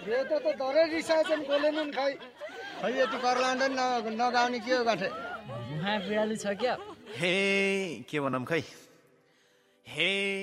यो त धरै रिसाएछन् बोलेनन् खै यति कर्लान्ड नगाउने के हो गाठे मुहा बिराली छ क्या हे के भनौँ खै हे